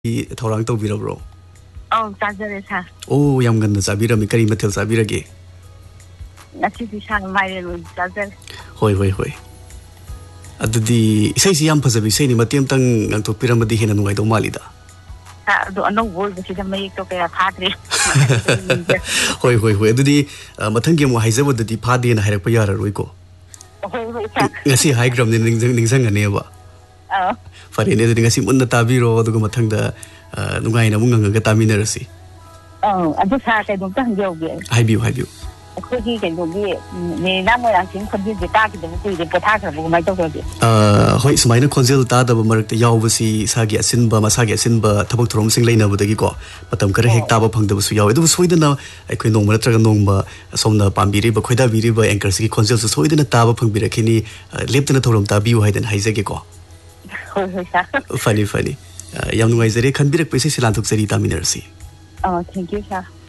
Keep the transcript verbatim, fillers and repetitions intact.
थौरांग तौबिरब्रो औ चाजरे सा ओ याम गन्ना चाबिरमी करी मथेल चाबिरगे नछि दिशा माइरेल चाजर होय होय होय अदुदी इसै सि याम फजबि इसै नि मतेम तंग नंग तो पिरमदि हेना नुगाय दो मालिदा अदु अनो बोल बसि द मयक तो कया फाद्रे होय होय होय अदुदी मथंगे मो हाइजबदि फादे ना हायरप यारा रोइको होय होय सा ngasi haigram ni ningjang ningjang ane ba अ fare ne ngasi munna tabiro aduga mathangda nungai na munga ga taminarasi अ अदु सा के दम तंग योगे haibiu haibiu अखोगी के दोगी ने नाम यां सिन खबि जे ता के दम कुइ के था खबु माइ तो के अ होय समाइना खनजेल ता दब मरक यावबसी सागी असिनबा मसागी असिनबा थबक थरोम सिंग लेनबदगी को मतम करे हेक ताबा फंगदबसु याव एदु सोइदना अखोय नोंमरा त्रग नोंबा सोमना पाम्बिरि ब खोइदा बिरि ब एंकर सिगी खनजेल सु सोइदना ताबा फंगबिरखिनी लेप्तना थरोम ताबिउ हाइदन हाइजगे को होय होय सा फनी फनी याम नुगाइजरे खनबिरक पैसे सिलांथुक सरी तामिनरसी अ थैंक यू सा